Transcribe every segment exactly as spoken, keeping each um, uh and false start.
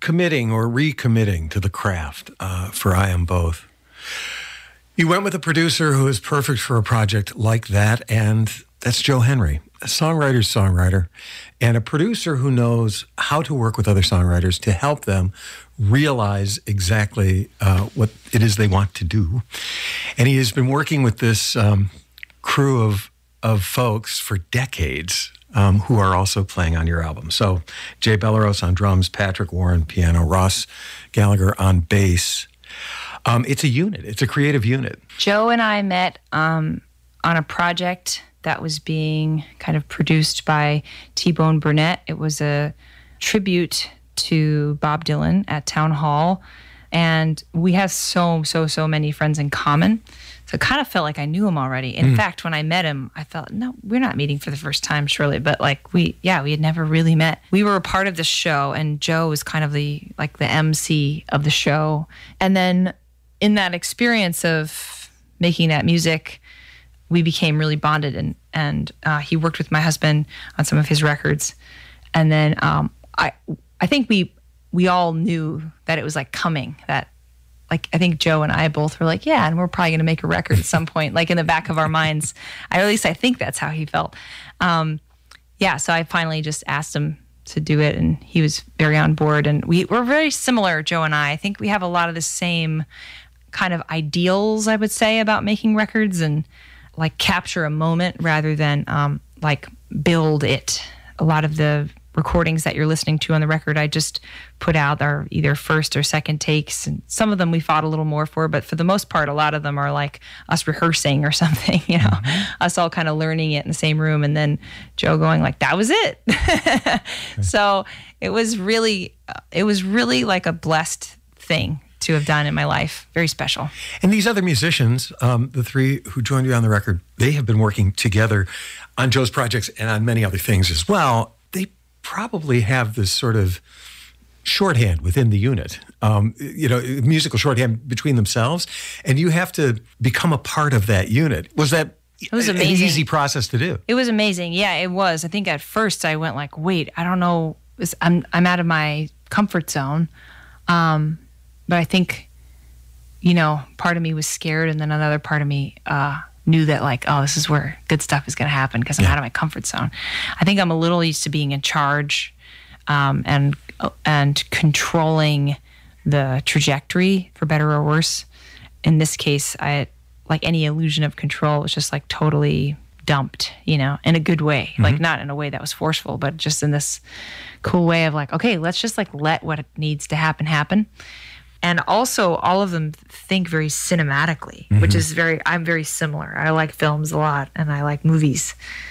committing or recommitting to the craft uh, for I Am Both. You went with a producer who is perfect for a project like that, and that's Joe Henry, a songwriter's songwriter, and a producer who knows how to work with other songwriters to help them realize exactly uh, what it is they want to do. And he has been working with this um, crew of, of folks for decades um, who are also playing on your album. So Jay Belleros on drums, Patrick Warren piano, Ross Gallagher on bass. Um, it's a unit. It's a creative unit. Joe and I met um, on a project that was being kind of produced by T-Bone Burnett. It was a tribute to Bob Dylan at Town Hall. And we have so, so, so many friends in common. So it kind of felt like I knew him already. In mm. fact, when I met him, I felt, no, we're not meeting for the first time, surely. But like we, yeah, we had never really met. We were a part of the show, and Joe was kind of the, like the M C of the show. And then in that experience of making that music, we became really bonded, and and uh, he worked with my husband on some of his records, and then um, I I think we we all knew that it was like coming. That like I think Joe and I both were like, yeah, and we're probably going to make a record at some point, like in the back of our minds. I, or at least I think that's how he felt. Um, yeah, so I finally just asked him to do it, and he was very on board. And we were very similar, Joe and I. I think we have a lot of the same kind of ideals, I would say, about making records and like capture a moment rather than um, like build it. A lot of the recordings that you're listening to on the record, I just put out are either first or second takes. And some of them we fought a little more for, but for the most part, a lot of them are like us rehearsing or something, you know, mm-hmm. us all kind of learning it in the same room. And then Joe going like, that was it. Okay. So it was really, it was really like a blessed thing to have done in my life. Very special. And these other musicians, um, the three who joined you on the record, they have been working together on Joe's projects and on many other things as well. They probably have this sort of shorthand within the unit, um, you know, musical shorthand between themselves, and you have to become a part of that unit. Was that it was an amazing. easy process to do? It was amazing. Yeah, it was. I think at first I went like, wait, I don't know. I'm, I'm out of my comfort zone. Um, But I think, you know, part of me was scared, and then another part of me uh, knew that, like, oh, this is where good stuff is going to happen because I'm yeah. out of my comfort zone. I think I'm a little used to being in charge um, and and controlling the trajectory, for better or worse. In this case, I like any illusion of control was just like totally dumped, you know, in a good way, mm-hmm. like not in a way that was forceful, but just in this cool way of like, okay, let's just like let what needs to happen happen. And also, all of them think very cinematically, mm-hmm. which is very, I'm very similar. I like films a lot, and I like movies.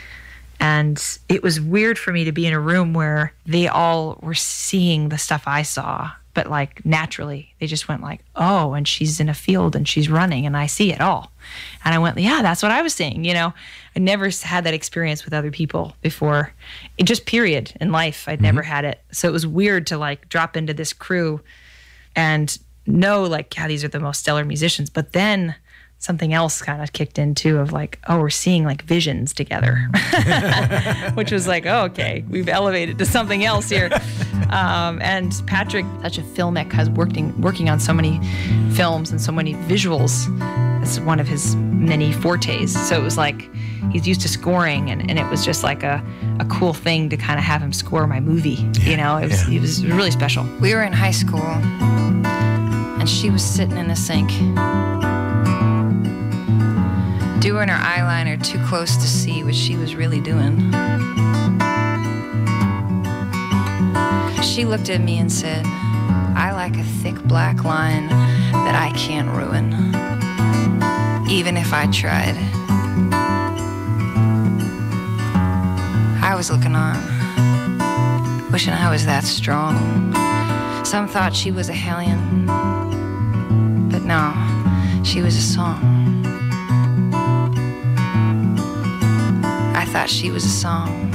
And it was weird for me to be in a room where they all were seeing the stuff I saw, but like naturally, they just went like, oh, and she's in a field and she's running, and I see it all. And I went, yeah, that's what I was seeing, you know. I never had that experience with other people before. It just period in life, I'd mm-hmm. never had it. So it was weird to like drop into this crew and know like, yeah, these are the most stellar musicians. But then something else kind of kicked in too of like, oh, we're seeing like visions together, which was like, oh, okay, we've elevated to something else here. Um, and Patrick, such a filmic, has working working on so many films and so many visuals. That's one of his many fortes. So it was like, he's used to scoring, and, and it was just like a, a cool thing to kind of have him score my movie. Yeah, you know, it was, yeah. it was really special. We were in high school, and she was sitting in the sink, doing her eyeliner too close to see what she was really doing. She looked at me and said, I like a thick black line that I can't ruin, even if I tried. I was looking on, wishing I was that strong. Some thought she was a hellion, but no, she was a song. I thought she was a song.